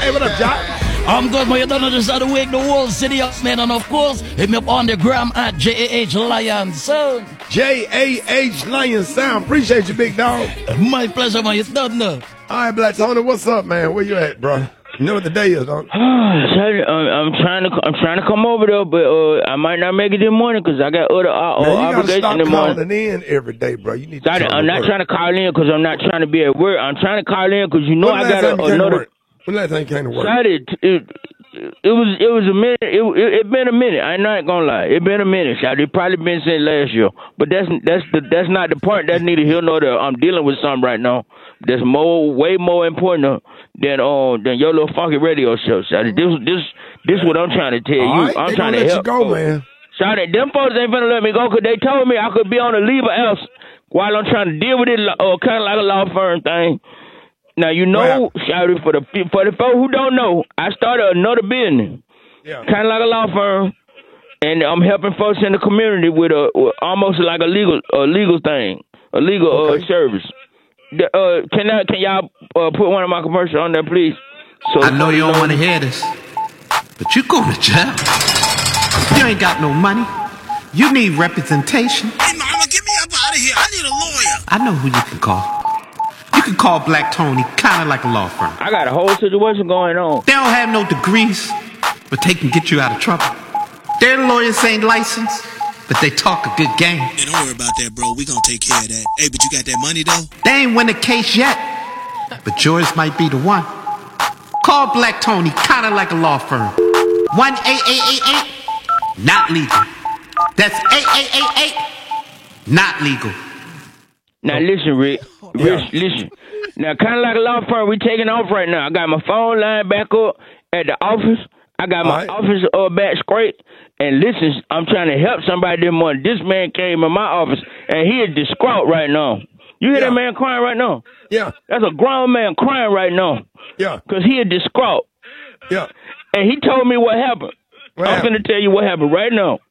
Hey, what up, Jock? I'm good, man. You don't know just how to wake the whole city up, man. And of course, hit me up on the gram at JAH Lion Sound. JAH Lion Sound. Appreciate you, big dog. My pleasure, man. You done now. All right, Black Tony, what's up, man? Where you at, bro? You know what the day is, don't you? I'm trying to come over there, but I might not make it this morning because I got other obligations in the morning. Calling in every day, bro. You need to. I'm not trying to call in because I'm not trying to be at work. I'm trying to call in because I got another. When last time you came to work? It was a minute. It been a minute. I'm not gonna lie. It been a minute. It probably been since last year. But that's not the point. That's neither here nor there. I'm dealing with something right now that's way more important than your little funky radio show. This what I'm trying to tell you. Right, I'm trying to help. You go, man. Them folks ain't finna let me go because they told me I could be on a leave of absence while I'm trying to deal with it, kind of like a law firm thing. Now, Shouty, for the folks who don't know, I started another business, kind of like a law firm, and I'm helping folks in the community with almost like a legal thing, a legal service. Can y'all put one of my commercials on there, please? So I know you don't want to hear this, but you go to jail. You ain't got no money. You need representation. Hey, mama, get me up out of here. I need a lawyer. I know who you can call. You can call Black Tony, kind of like a law firm. I got a whole situation going on. They don't have no degrees, but they can get you out of trouble. Their lawyers ain't licensed, but they talk a good game. Hey, don't worry about that, bro. We gonna take care of that. Hey, but you got that money, though? They ain't win a case yet, but yours might be the one. Call Black Tony, kind of like a law firm. 1-888-88, not legal. That's 8888, not legal. Now listen, Rick. Listen. Now, kind of like a law firm, we taking off right now. I got my phone line back up at the office. I got my office back straight. And listen, I'm trying to help somebody this morning. This man came in my office, and he is distraught right now. You hear that man crying right now? Yeah. That's a grown man crying right now. Yeah. Because he is distraught. Yeah. And he told me what happened. I'm going to tell you what happened right now.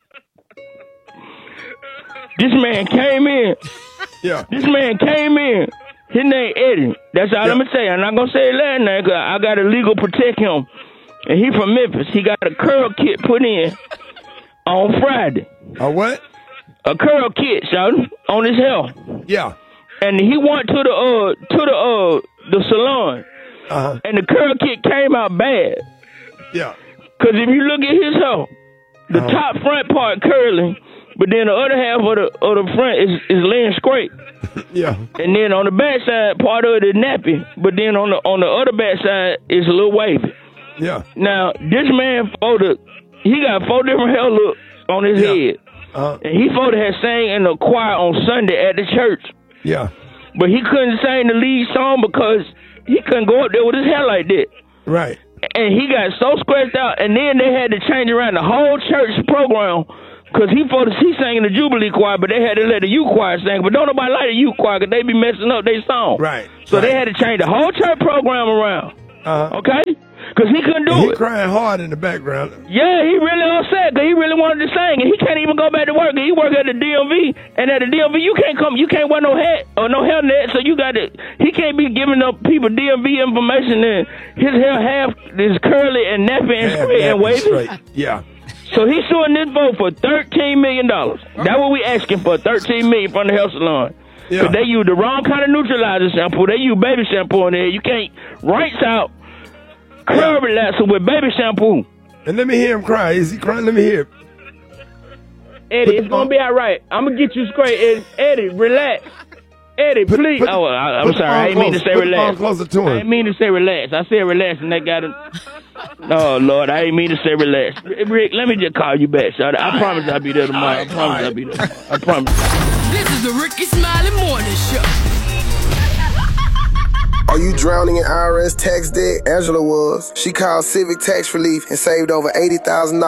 This man came in. Yeah. This man came in. His name Eddie. That's all I'm going to say. I'm not going to say his last name because I got to legal protect him. And he from Memphis. He got a curl kit put in on Friday. A what? A curl kit, son, on his hair. Yeah. And he went to the salon. Uh-huh. And the curl kit came out bad. Yeah. Because if you look at his hair, the top front part curling, but then the other half of the front is laying straight. Yeah. And then on the back side, part of it is nappy, but then on the other back side is a little wavy. Yeah. Now, this man he got 4 different hair looks on his head. And he had sang in the choir on Sunday at the church. Yeah. But he couldn't sing the lead song because he couldn't go up there with his hair like that. Right. And he got so scratched out, and then they had to change around the whole church program because he sang in the Jubilee choir, but they had to let the youth choir sing. But don't nobody like the youth choir because they be messing up their song. Right. So they had to change the whole church program around. Okay? Because he couldn't do it. He crying hard in the background. Yeah, he really upset because he really wanted to sing, and he can't even go back to work. He work at the DMV, and at the DMV you can't wear no hat or no hairnet, so he can't be giving up people DMV information, and his hair half is curly and nappy and straight and wavy. Yeah. So he's suing this vote for $13 million. That's what we asking for, $13 million from the hair salon. Yeah. Because they use the wrong kind of neutralizer shampoo. They use baby shampoo in there. You can't rinse out curl relaxer with baby shampoo. And let me hear him cry. Is he crying? Let me hear him. Eddie, it's going to be all right. I'm going to get you straight. Eddie, relax. Eddie, please. I'm sorry. I didn't mean to say relax. Closer to him. I didn't mean to say relax. I said relax, and that got him. Oh, Lord, I didn't mean to say relax. Rick, let me just call you back, son. I promise I'll be there tomorrow. I promise I'll be there. I promise. This is the Ricky Smiley Morning Show. Are you drowning in IRS tax debt? Angela was. She called Civic Tax Relief and saved over $80,000